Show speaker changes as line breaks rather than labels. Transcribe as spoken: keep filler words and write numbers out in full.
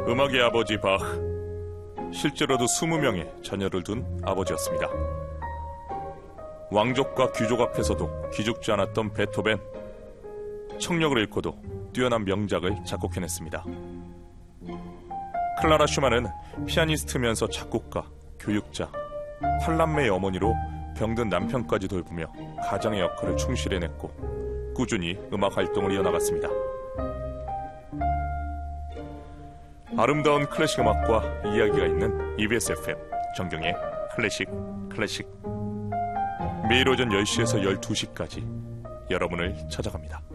음악의 아버지 바흐, 실제로도 스무 명의 자녀를 둔 아버지였습니다. 왕족과 귀족 앞에서도 기죽지 않았던 베토벤, 청력을 잃고도 뛰어난 명작을 작곡해냈습니다. 클라라 슈만은 피아니스트면서 작곡가, 교육자, 팔남매의 어머니로 병든 남편까지 돌보며 가장의 역할을 충실히 해냈고 꾸준히 음악 활동을 이어나갔습니다. 아름다운 클래식 음악과 이야기가 있는 이비에스 에프엠 정경의 클래식 클래식, 매일 오전 열 시에서 열두 시까지 여러분을 찾아갑니다.